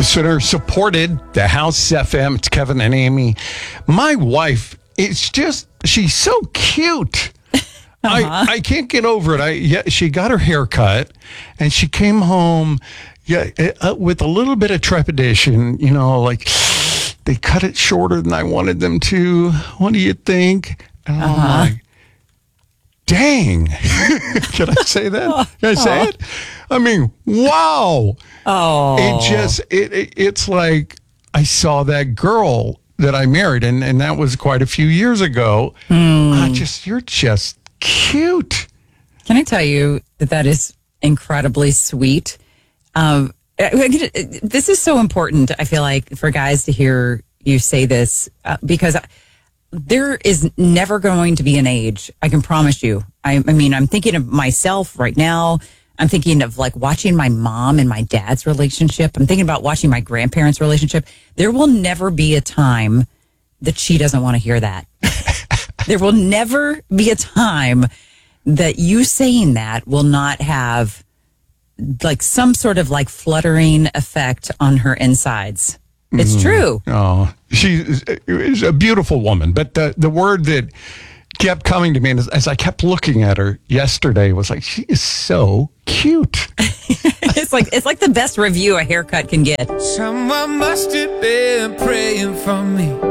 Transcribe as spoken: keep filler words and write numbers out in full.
Listener supported the House F M. It's Kevin and Amy. My wife, it's just, she's so cute. Uh-huh. I, I can't get over it. I yeah, she got her hair cut and she came home yeah, uh, with a little bit of trepidation, you know, like they cut it shorter than I wanted them to. What do you think? And uh-huh. I'm like, dang. Can I say that? Can I say it? I mean, wow. Oh. It just, it, it it's like I saw that girl that I married, and, and that was quite a few years ago. Mm. I just, you're just cute. Can I tell you that that is incredibly sweet? Um, this is so important, I feel like, for guys to hear you say this, uh, because there is never going to be an age, I can promise you. I, I mean, I'm thinking of myself right now. I'm thinking of like watching my mom and my dad's relationship. I'm thinking about watching my grandparents' relationship. There will never be a time that she doesn't want to hear that. There will never be a time that you saying that will not have like some sort of like fluttering effect on her insides. It's mm. true. Oh, she is a beautiful woman. But the, the word that kept coming to me, and as, as I kept looking at her yesterday, was like, she is so cute. It's like it's like the best review a haircut can get. Someone must have been praying for me.